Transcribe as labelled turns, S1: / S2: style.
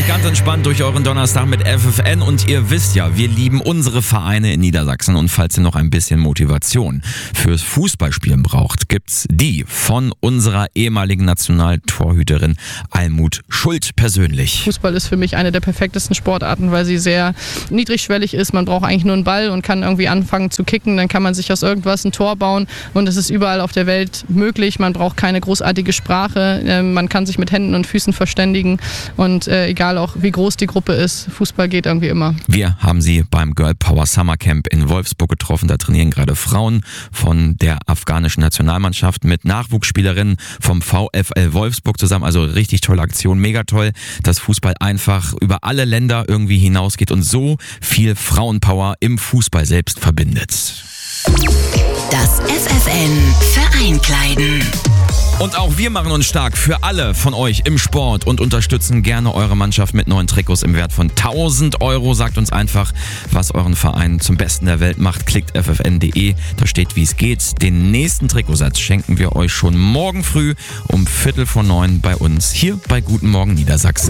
S1: euch ganz entspannt durch euren Donnerstag mit FFN und ihr wisst ja, wir lieben unsere Vereine in Niedersachsen und falls ihr noch ein bisschen Motivation fürs Fußballspielen braucht, gibt's die von unserer ehemaligen Nationaltorhüterin Almut Schuld persönlich.
S2: Fußball ist für mich eine der perfektesten Sportarten, weil sie sehr niedrigschwellig ist. Man braucht eigentlich nur einen Ball und kann irgendwie anfangen zu kicken, dann kann man sich aus irgendwas ein Tor bauen und es ist überall auf der Welt möglich. Man braucht keine großartige Sprache, man kann sich mit Händen und Füßen verständigen und egal auch wie groß die Gruppe ist, Fußball geht irgendwie immer.
S1: Wir haben sie beim Girl Power Summer Camp in Wolfsburg getroffen. Da trainieren gerade Frauen von der afghanischen Nationalmannschaft mit Nachwuchsspielerinnen vom VfL Wolfsburg zusammen. Also richtig tolle Aktion, mega toll, dass Fußball einfach über alle Länder irgendwie hinausgeht und so viel Frauenpower im Fußball selbst verbindet.
S3: Das FFN Vereinkleiden.
S1: Und auch wir machen uns stark für alle von euch im Sport und unterstützen gerne eure Mannschaft mit neuen Trikots im Wert von 1.000 €. Sagt uns einfach, was euren Verein zum Besten der Welt macht. Klickt ffn.de, da steht, wie es geht. Den nächsten Trikotsatz schenken wir euch schon morgen früh um 8:45 bei uns hier bei Guten Morgen Niedersachsen.